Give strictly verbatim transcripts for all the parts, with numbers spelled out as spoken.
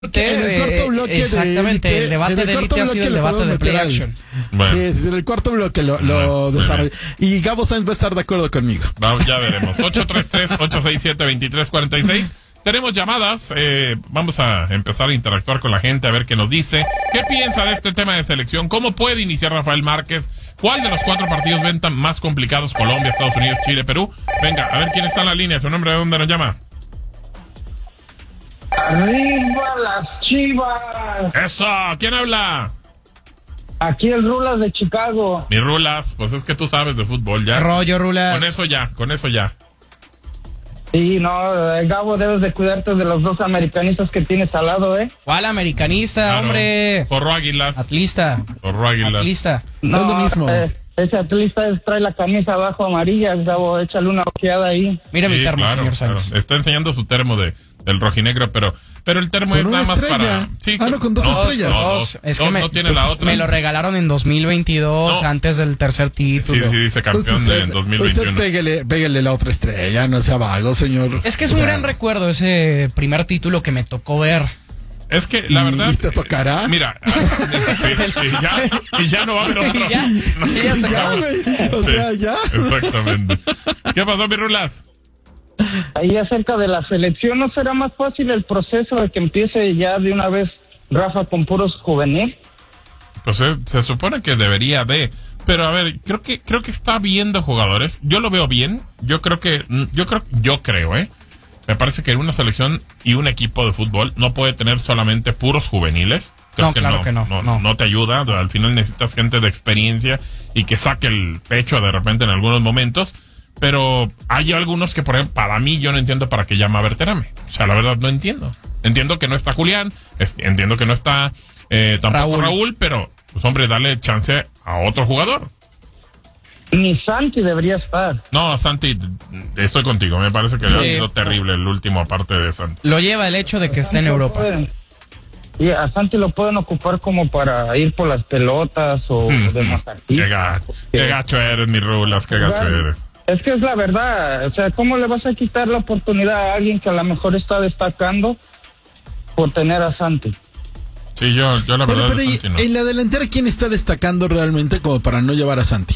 En el cuarto bloque eh, exactamente, de, el debate de Elite ha sido el debate de Play Action. Bueno. Sí, en el cuarto bloque lo, lo bueno, desarrolló. Y Gabo Sainz va a estar de acuerdo conmigo. Vamos, ya veremos. ocho tres tres, ocho seis siete, dos tres cuatro seis. Tenemos llamadas. Eh, vamos a empezar a interactuar con la gente, a ver qué nos dice. ¿Qué piensa de este tema de selección? ¿Cómo puede iniciar Rafael Márquez? ¿Cuál de los cuatro partidos ven tan más complicados? Colombia, Estados Unidos, Chile, Perú. Venga, a ver quién está en la línea. ¿Su nombre? ¿De dónde nos llama? ¡Arriba las Chivas! ¡Eso! ¿Quién habla? Aquí el Rulas de Chicago. Mi Rulas, pues es que tú sabes de fútbol ya. Rollo, Rulas. Con eso ya, con eso ya. Sí, no, Gabo, debes de cuidarte de los dos americanistas que tienes al lado, ¿eh? ¿Cuál americanista, claro, hombre? Porro Águilas. Atlista. Porro Águilas. Atlista. No, no es lo mismo. Eh, ese atlista es, trae la camisa abajo amarilla, Gabo, échale una ojeada ahí. Mira sí, mi termo, claro, señor Sánchez. Claro. Está enseñando su termo de del rojinegro, pero pero el termo con es nada más estrella. para... Sí, ah, no, con dos, dos estrellas. Dos, dos. Es dos, que me, no tiene la otra. Me lo regalaron en dos mil veintidós, no. Antes del tercer título. Sí, sí, dice campeón pues usted, de en dos mil veintiuno. Usted pégale, pégale la otra estrella, no sea vago, señor. Es que es o un sea, gran recuerdo ese primer título que me tocó ver. Es que la verdad... ¿Y te tocará? Mira, sí, y, ya, y ya no va a haber otro. Y ya, no, y ya se acabó. Ya, o sí, sea, ya. Exactamente. ¿Qué pasó, mi Rulas? Ahí acerca de la selección, ¿no será más fácil el proceso de que empiece ya de una vez Rafa con puros juvenil? Pues se, se supone que debería de... Pero a ver, creo que creo que está viendo jugadores. Yo lo veo bien. Yo creo que... Yo creo, yo creo, ¿eh? Me parece que una selección y un equipo de fútbol no puede tener solamente puros juveniles. Creo no, que claro no, que no, no, no. No te ayuda. Al final necesitas gente de experiencia y que saque el pecho de repente en algunos momentos. Pero hay algunos que, por ejemplo, para mí yo no entiendo para qué llama a Berterame. O sea, la verdad no entiendo. Entiendo que no está Julián, entiendo que no está eh, tampoco Raúl. Raúl, pero, pues hombre, dale chance a otro jugador. Ni Santi debería estar. No, Santi, estoy contigo. Me parece que sí. Ha sido terrible el último, aparte de Santi. Lo lleva el hecho de que esté en Europa. Pueden, y a Santi lo pueden ocupar como para ir por las pelotas o hmm, de masajista. Qué gacho, qué gacho eres, mi Rulas, qué gacho eres. Es que es la verdad. O sea, ¿cómo le vas a quitar la oportunidad a alguien que a lo mejor está destacando por tener a Santi? Sí, yo, yo la verdad... Pero, pero Santi, no. En la delantera, ¿quién está destacando realmente como para no llevar a Santi?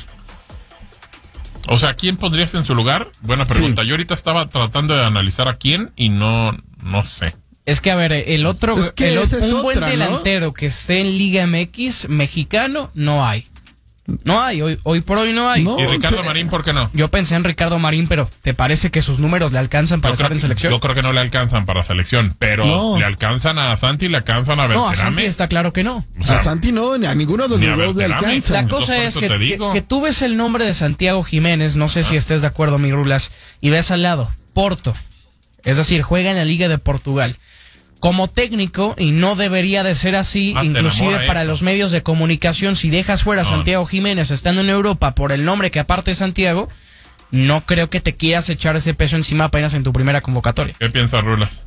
O sea, ¿quién pondrías en su lugar? Buena pregunta. Sí. Yo ahorita estaba tratando de analizar a quién y no, no sé. Es que, a ver, el otro, es que el otro es un otra, buen delantero, ¿no?, que esté en Liga M X mexicano, no hay. No hay, hoy, hoy por hoy no hay. No, ¿y Ricardo o sea, Marín por qué no? Yo pensé en Ricardo Marín, pero ¿te parece que sus números le alcanzan para yo estar creo, en selección? Yo creo que no le alcanzan para selección, pero no. Le alcanzan a Santi, le alcanzan a Berterame. No, a Santi está claro que no. O sea, a Santi no, ni a ninguno de los dos le alcanza. La cosa es que, que, que tú ves el nombre de Santiago Jiménez, no sé ah. si estés de acuerdo, mi Rulas, y ves al lado, Porto. Es decir, juega en la Liga de Portugal. Como técnico, y no debería de ser así, ah, inclusive para eso. Los medios de comunicación, si dejas fuera a no. Santiago Jiménez estando en Europa por el nombre que aparte es Santiago, no creo que te quieras echar ese peso encima apenas en tu primera convocatoria. ¿Qué piensas, Rulas?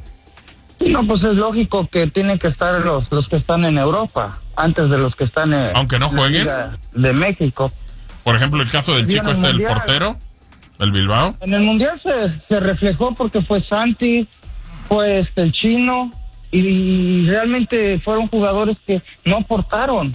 No, pues es lógico que tienen que estar los, los que están en Europa, antes de los que están en... Aunque no jueguen. De México. Por ejemplo, el caso del y chico este, el portero, el Bilbao. En el Mundial se, se reflejó porque fue Santi... Pues el chino, y realmente fueron jugadores que no aportaron.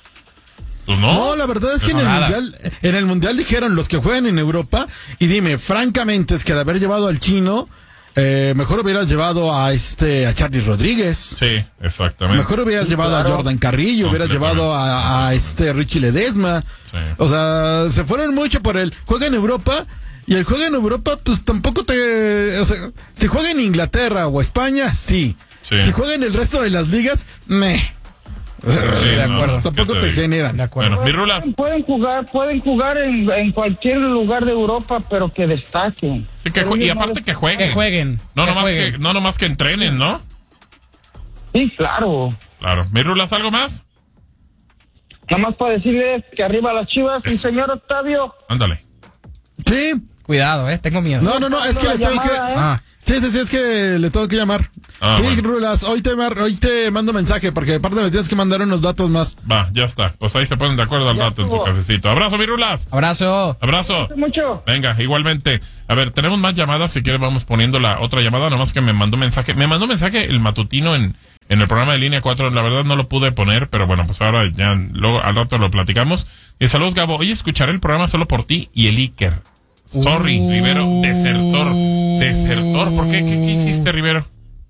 Pues no. No, la verdad es que en el, mundial, en el Mundial dijeron los que juegan en Europa, y dime, francamente, es que de haber llevado al chino, eh, mejor hubieras llevado a este, a Charly Rodríguez. Sí, exactamente. Mejor hubieras sí, llevado claro. a Jordan Carrillo, hubieras llevado a, a este Richie Ledesma. Sí. O sea, se fueron mucho por el, juega en Europa. Y el juego en Europa, pues tampoco te... O sea, si juega en Inglaterra o España, sí. sí. Si juega en el resto de las ligas, meh. O sea, sí, de no, acuerdo. Tampoco te, te generan. De acuerdo. Bueno, mi Rulas. Pueden jugar, pueden jugar en, en cualquier lugar de Europa, pero que destaquen. Sí, que jue- y aparte que jueguen. Que jueguen. No, que nomás jueguen. que, no nomás que entrenen, ¿no? Sí, claro. Claro. ¿Mi Rulas, algo más? Nada más para decirles que arriba las Chivas, y señor Octavio. Ándale. Sí. Cuidado, eh, tengo miedo. No, no, no, es que le tengo que... Llamada, ¿eh? Ah. Sí, sí, sí, es que le tengo que llamar. Ah, sí, bueno. Rulas, hoy te, hoy te mando mensaje, porque aparte me tienes que mandar unos datos más. Va, ya está. Pues ahí se ponen de acuerdo al rato en su cafecito. Abrazo, mi Rulas. Abrazo. Abrazo. Mucho. Venga, igualmente. A ver, tenemos más llamadas. Si quieres vamos poniendo la otra llamada. Nomás que me mandó mensaje. Me mandó mensaje el matutino en, en el programa de Línea cuatro. La verdad no lo pude poner, pero bueno, pues ahora ya luego al rato lo platicamos. Y saludos, Gabo. Hoy escucharé el programa solo por ti y el Iker. Sorry, uh, Rivero, desertor. Desertor, ¿por qué? ¿Qué, qué hiciste, Rivero?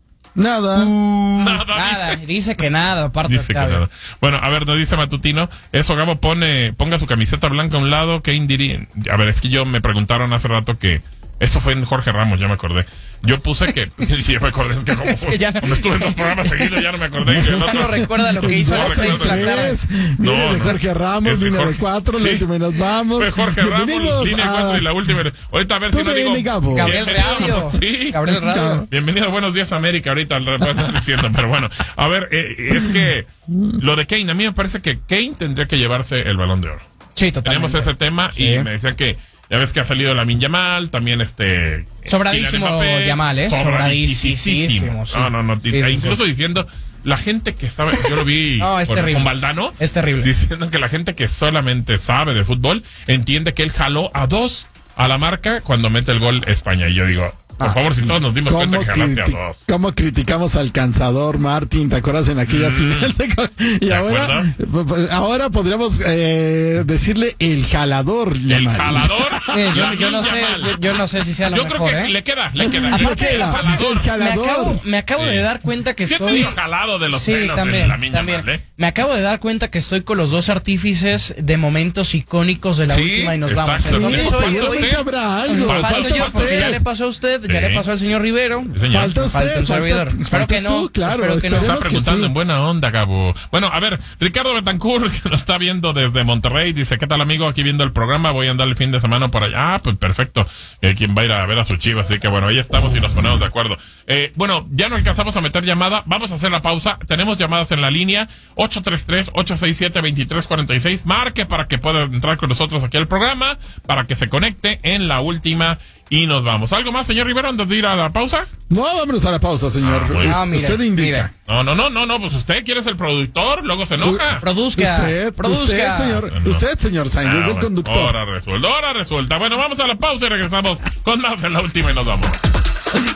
Nada. Uh, nada, nada dice. dice que nada, aparte. Dice que nada. Bueno, a ver, nos dice Matutino. Eso, Gabo, pone, ponga su camiseta blanca a un lado. ¿Qué indiría? A ver, es que yo me preguntaron hace rato que. Eso fue en Jorge Ramos, ya me acordé. Yo puse que. Sí, ya me acordé. Es que como, es que ya no, como estuve en dos programas seguidos, ya no me acordé. Que el otro, no recuerda lo que hizo no a las seis de la tarde. No, no, de Jorge Ramos, línea de cuatro, sí. La última y nos vamos. Fue Jorge Ramos, línea de cuatro y la última. Ahorita a ver si no digo. Gabo. Gabriel Radio. Sí. Gabriel Radio. Bienvenido a Buenos Días América. Ahorita al rato están diciendo, pero bueno. A ver, eh, es que lo de Kane, a mí me parece que Kane tendría que llevarse el Balón de Oro. Sí, totalmente. Tenemos ese tema sí. Y me decían que. Ya ves que ha salido Lamine Yamal, también este... Sobradísimo Yamal, ¿eh? Sobradísimo. Sí. No, no, no. Sí, e incluso sí. diciendo, la gente que sabe... Yo lo vi no, es con, terrible. con Valdano. Es terrible. Diciendo que la gente que solamente sabe de fútbol entiende que él jaló a dos a la marca cuando mete el gol España. Y yo digo... Por favor, si todos nos dimos cuenta que jalaste a dos. ¿Cómo criticamos al cansador, Martín? ¿Te acuerdas en aquella mm, final? De... Y ahora, acuerdas? ahora podríamos eh, decirle el jalador. ¿El Yamal. jalador? Eh, yo, yo, no sé, yo, yo no sé si sea lo yo mejor, Yo creo que ¿eh? le queda, le queda. Aparte, el jalador. El jalador. Me acabo, me acabo sí. de dar cuenta que estoy... jalado de los sí, pelos también, de Lamine también. Yamal, ¿eh? Me acabo de dar cuenta que estoy con los dos artífices de momentos icónicos de la sí, última y nos exacto. vamos. Sí, soy yo, hoy habrá algo. Falta, falta yo, porque ya le pasó a usted, sí. ya le pasó al señor Rivero. Señor. Falta usted, falta un servidor. Falta, espero que no. Tú, claro, espero que no. Está preguntando sí. en buena onda, Gabo. Bueno, a ver, Ricardo Betancourt, que nos está viendo desde Monterrey, dice, ¿qué tal, amigo? Aquí viendo el programa, voy a andar el fin de semana por allá. Ah, pues perfecto. Eh, quien va a ir a ver a su chiva, así que bueno, ahí estamos y nos ponemos de acuerdo. Eh, bueno, ya no alcanzamos a meter llamada, vamos a hacer la pausa. Tenemos llamadas en la línea, ocho tres tres, ocho seis siete, dos tres cuatro seis. Marque para que pueda entrar con nosotros aquí al programa, para que se conecte en la última y nos vamos. ¿Algo más, señor Rivero, antes de ir a la pausa? No, vámonos a la pausa, señor. Ah, pues, no, mire, usted indica. Mire. No, no, no, no, no, pues usted quiere ser el productor, luego se enoja. Produzca. Usted, produzca. Usted, señor, no. usted, señor Sainz, ah, es el bueno, conductor. Ahora resulta, ahora resulta. Bueno, vamos a la pausa y regresamos con más en la última y nos vamos.